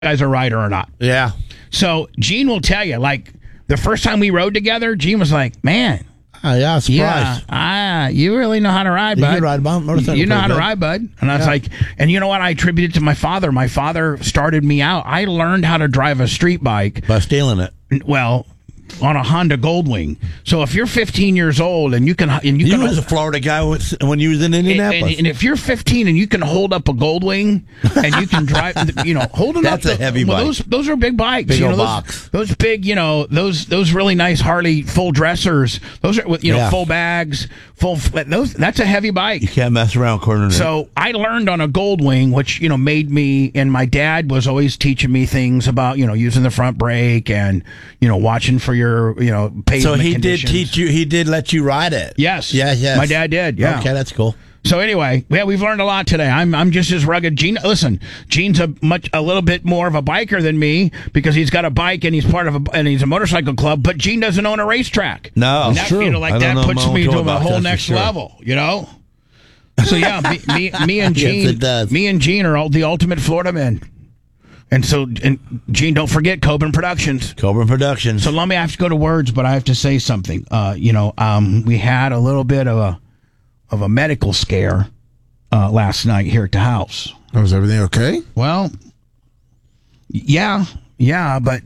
guy's a rider or not. Yeah. So Gene will tell you, like, the first time we rode together, Gene was like, man. Yeah, surprised. Yeah, you really know how to ride, You bud. can ride a motorcycle. You know how to pretty ride, bud. And I was like, and you know what? I attribute it to my father. My father started me out. I learned how to drive a street bike. good. By stealing it. Well, on a Honda Goldwing. So if you're 15 years old and you can, You was a Florida guy when you was in Indianapolis. and if you're 15 and you can hold up a Goldwing and you can drive, holding That's up a heavy bike. Those are big bikes. Big old those, box. Those big, those really nice Harley full dressers. Those are full bags, That's a heavy bike. You can't mess around cornering it. So I learned on a Goldwing, which made me. And my dad was always teaching me things about using the front brake and watching for your pavement So he conditions. did teach you. He did let you ride it. Yes. Yes. My dad did. Yeah. Okay, that's cool. So anyway, we've learned a lot today. I'm just as rugged. Gene's a little bit more of a biker than me because he's got a bike and he's he's a motorcycle club. But Gene doesn't own a racetrack. No, and that's that, true. That puts me to a whole next level. So yeah, me and Gene, Yes, it does. me and Gene are all the ultimate Florida men. And Gene, don't forget Coburn Productions. Coburn Productions. So let me have to go to words, but I have to say something. We had a little bit of a medical scare last night here at the house. Oh, is everything okay? Well, yeah, but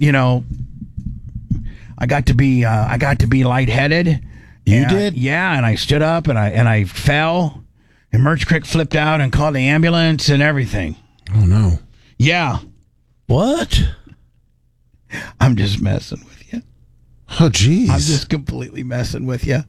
I got to be lightheaded. You did? Yeah, and I stood up and I fell, and Merch Crick flipped out and called the ambulance and everything. Oh no. Yeah, What? I'm just messing with you. Oh jeez. I'm just completely messing with you.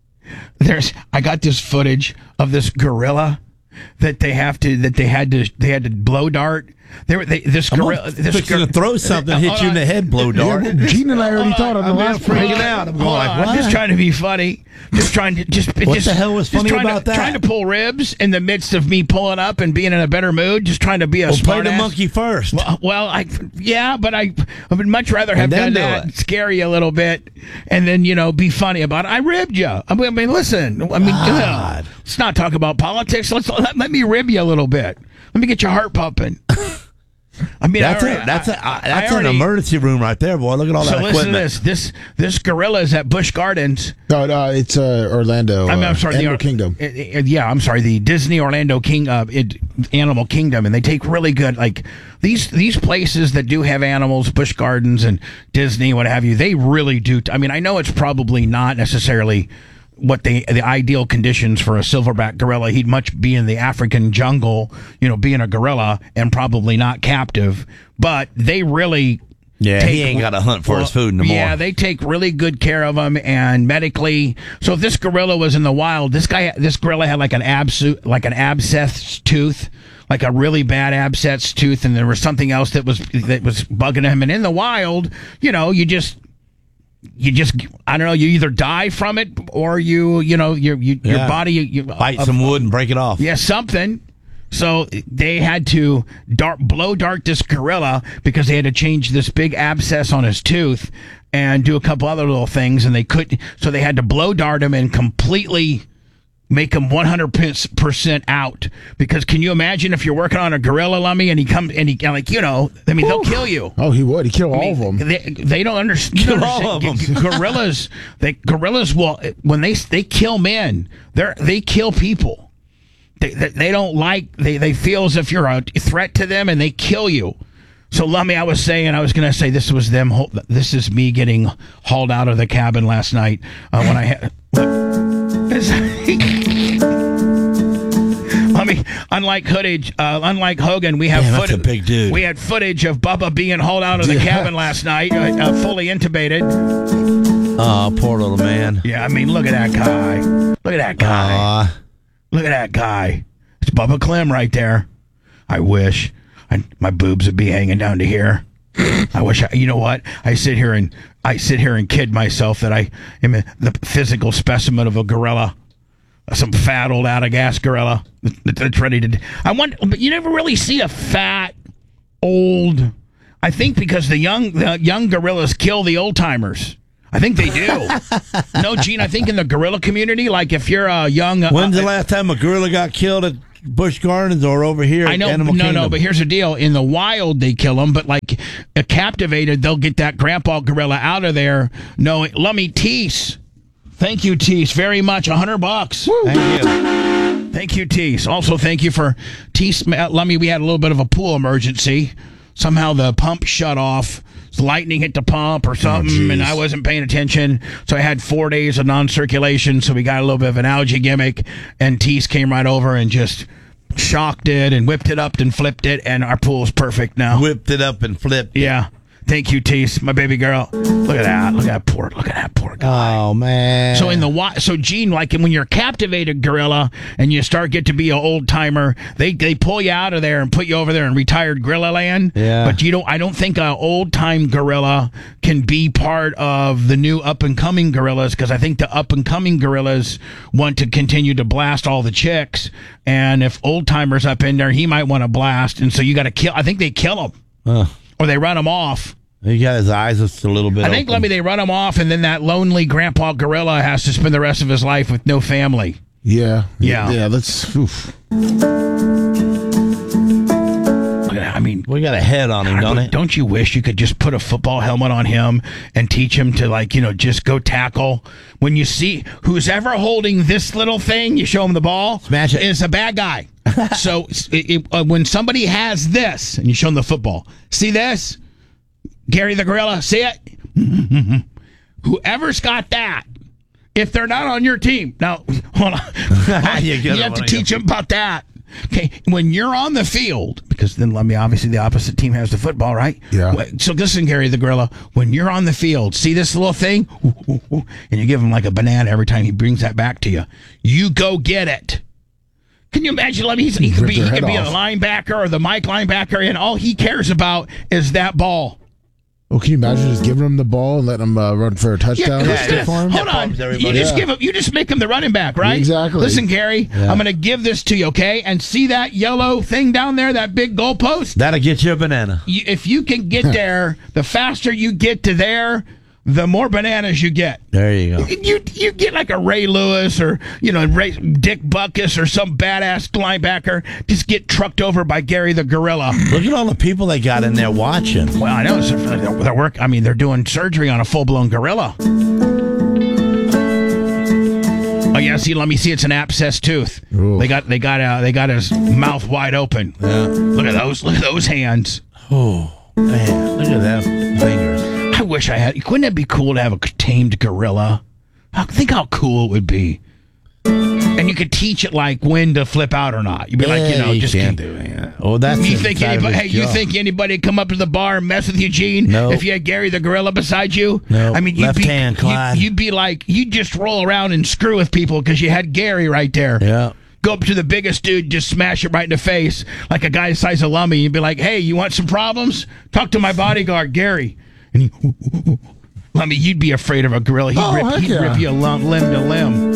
I got this footage of this gorilla that they had to blow dart. This gorilla Fixing to throw something, hit you in the head, blow dart. Gene and I already thought of the last freaking one. out. I'm going Hold like, on, what? I'm just trying to be funny. Just trying to What the hell was funny about that? Trying to pull ribs in the midst of me pulling up and being in a better mood. Just trying to be a Well, play smart the ass. monkey first. But I would much rather have And then done do that, it. scare you a little bit, and then be funny about it. I ribbed you. I mean, listen. God. Let's not talk about politics. Let me rib you a little bit. Let me get your heart pumping. I mean, That's an emergency room right there, boy. Look at all that listen to equipment. this gorilla is at Busch Gardens. No, it's Orlando. I'm sorry, Animal Kingdom. I'm sorry, the Disney Orlando Animal Kingdom, and they take really good these places that do have animals, Busch Gardens and Disney, what have you. They really do. I mean, I know it's probably not necessarily what the ideal conditions for a silverback gorilla. He'd much be in the African jungle, being a gorilla and probably not captive. But they really. Yeah, he ain't got to hunt for his food no more. Yeah, they take really good care of him, and medically. So if this gorilla was in the wild, this gorilla had like an abscess tooth, like a really bad abscess tooth, and there was something else that was bugging him. And in the wild, you just I don't know. You either die from it, or your body you bite some wood and break it off. Yeah, something. So they had to blow dart this gorilla because they had to change this big abscess on his tooth and do a couple other little things, and they couldn't. So they had to blow dart him and completely make him 100% out. Because can you imagine if you're working on a gorilla, Lummy, and he comes and they'll kill you. Oh, he would. He killed all of them. They don't understand. All of them. Gorillas will, when they kill men, they kill people. They don't like, they feel as if you're a threat to them, and they kill you. So, Lummy, I was going to say this was them. This is me getting hauled out of the cabin last night when I had. Unlike Hogan, we have That's a big dude. We had footage of Bubba being hauled out of the cabin last night, fully intubated. Oh, poor little man. Yeah, I mean, look at that guy. Look at that guy. Look at that guy. It's Bubba Clem right there. I wish my boobs would be hanging down to here. I wish. You know what? I sit here and kid myself that I am the physical specimen of a gorilla, some fat old out of gas gorilla that's ready to. I want, but you never really see a fat old. I think because the young gorillas kill the old timers. I think they do. No, Gene, I think in the gorilla community, like if you're a young... When's the last time a gorilla got killed at Busch Gardens or over here. I know, Animal Kingdom. no, but here's the deal. In the wild, they kill them, but like captivated, they'll get that grandpa gorilla out of there. No, Lummy Teese. Thank you, Teese, very much. $100. Thank you. Thank you, Teese. Also, thank you for Teese. Lummy, we had a little bit of a pool emergency. Somehow the pump shut off. Lightning hit the pump or something, and I wasn't paying attention. So I had 4 days of non-circulation, so we got a little bit of an algae gimmick, and Teese came right over and just shocked it and whipped it up and flipped it, and our pool's perfect now. Whipped it up and flipped it. Yeah. Thank you, Teese, my baby girl. Look at that. Look at that poor guy. Oh, man. So Gene, like when you're a captivated gorilla and you get to be an old timer, they pull you out of there and put you over there in retired gorilla land. Yeah. But I don't think an old time gorilla can be part of the new up and coming gorillas, because I think the up and coming gorillas want to continue to blast all the chicks. And if old timer's up in there, he might want to blast. And so you got to kill. I think they kill him or they run him off. He got his eyes just a little bit I think, open. they run him off, and then that lonely grandpa gorilla has to spend the rest of his life with no family. Yeah. Yeah. That's. Oof. Look at that. I mean, we got a head on him, don't it? Don't you wish you could just put a football helmet on him and teach him to, just go tackle? When you see who's ever holding this little thing, you show him the ball. Smash it. It's a bad guy. So when somebody has this, and you show them the football, see this? Gary the gorilla, see it? Whoever's got that, if they're not on your team, now, hold on. You have to teach them about that. Okay, when you're on the field, because then obviously the opposite team has the football, right? Yeah. So listen, Gary the gorilla, when you're on the field, see this little thing? And you give him like a banana every time he brings that back to you. You go get it. Can you imagine? He could be a linebacker or the Mike linebacker, and all he cares about is that ball. Well, can you imagine just giving him the ball and letting him run for a touchdown? Hold on. You just make him the running back, right? Exactly. Listen, Gary, I'm going to give this to you, okay? And see that yellow thing down there, that big goalpost? That'll get you a banana. If you can get there, the faster you get to there, the more bananas you get. There you go. You get like a Ray Lewis or Dick Butkus or some badass linebacker. Just get trucked over by Gary the gorilla. Look at all the people they got in there watching. Well, I know they're doing surgery on a full blown gorilla. Oh yeah, let me see. It's an abscessed tooth. Ooh. They got his mouth wide open. Yeah. Look at those hands. Oh man, look at them fingers. I wish I had. Wouldn't it be cool to have a tamed gorilla? Think how cool it would be. And you could teach it when to flip out or not. You'd be you just can't do it. Oh, that's you think anybody come up to the bar and mess with you, Gene? No. If you had Gary the gorilla beside you? No. I mean, you'd be like, you'd just roll around and screw with people because you had Gary right there. Yeah. Go up to the biggest dude, just smash it right in the face like a guy the size of Lummy. You'd be like, hey, you want some problems? Talk to my bodyguard, Gary. And Lummy, you'd be afraid of a gorilla. He'd rip you limb to limb.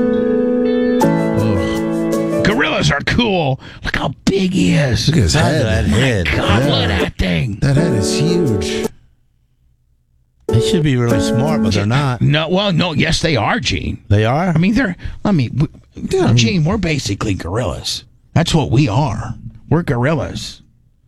Ugh. Gorillas are cool. Look how big he is. Look at his head. God, look at that thing. That head is huge. They should be really smart, but they're not. No, yes, they are, Gene. They are? I mean, Gene, we're basically gorillas. That's what we are. We're gorillas.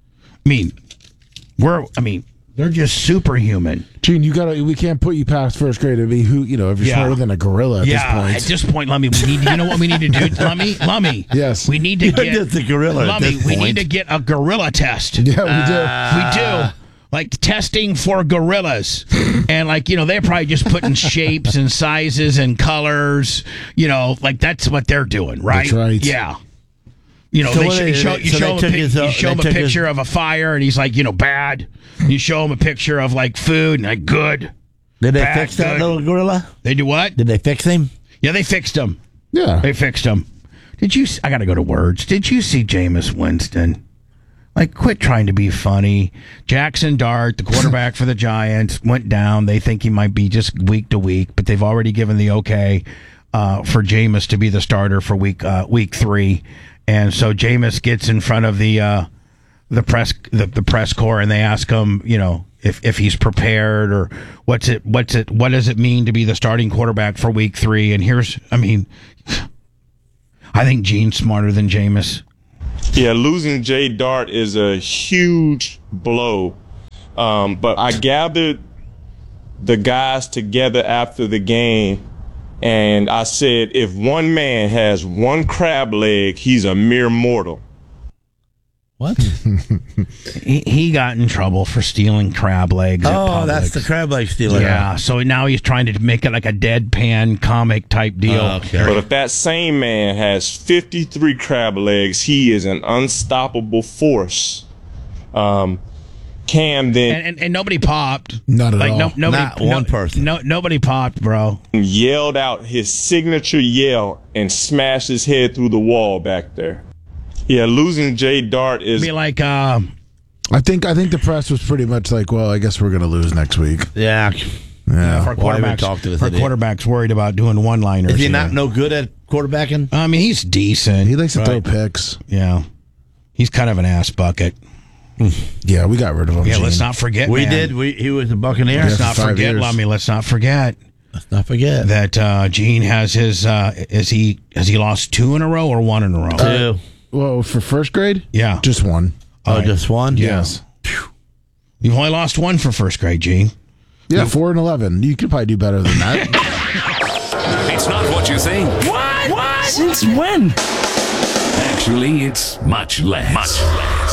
They're just superhuman. Gene, we can't put you past first grade. It'd be if you're smarter than a gorilla at this point. At this point, Lummy, you know what we need to do? Lummy. Yes. We need to get the gorilla. Lummy, we need to get a gorilla test. Yeah, we do. We do. Like testing for gorillas. And they're probably just putting shapes and sizes and colors. That's what they're doing, right? That's right. Yeah. You show him a picture of a fire, and he's like, bad. You show him a picture of food, and good. Did they fix that little gorilla? They do what? Did they fix him? Yeah, they fixed him. Yeah, they fixed him. I got to go to words. Did you see Jameis Winston? Quit trying to be funny. Jackson Dart, the quarterback for the Giants, went down. They think he might be just week to week, but they've already given the okay for Jameis to be the starter for week 3. And so Jameis gets in front of the press corps, and they ask him, if he's prepared or what does it mean to be the starting quarterback for week 3? And I think Gene's smarter than Jameis. Yeah, losing Jay Dart is a huge blow. But I gathered the guys together after the game, and I said, if one man has one crab leg, he's a mere mortal. What? He got in trouble for stealing crab legs. Oh, that's the crab leg stealer. Yeah, so now he's trying to make it like a deadpan comic type deal. Okay. But if that same man has 53 crab legs, he is an unstoppable force. Cam then and nobody popped. Not at all. Nobody, Not one person. Nobody popped, bro. yelled out his signature yell and smashed his head through the wall back there. Yeah, losing Jay Dart is Be like, I think the press was pretty much like, well, I guess we're going to lose next week. Yeah. Yeah. for quarterbacks worried about doing one-liners. Is he not no good at quarterbacking? I mean, he's decent. He likes to throw picks. Yeah. He's kind of an ass bucket. Yeah, we got rid of him. Yeah, Gene. let's not forget, We man. did. He was a Buccaneer. Let's Yeah, not for 5 forget, years. Lummy. Let's not forget Let's not forget. that Gene has his. Has he lost 2 in a row or 1 in a row? 2. Well, for first grade? Yeah. Just one. Oh, just one? Yes. You've only lost 1 for first grade, Gene. Yeah, 4-11. You could probably do better than that. It's not what you think. What? Since when? Actually, it's much less.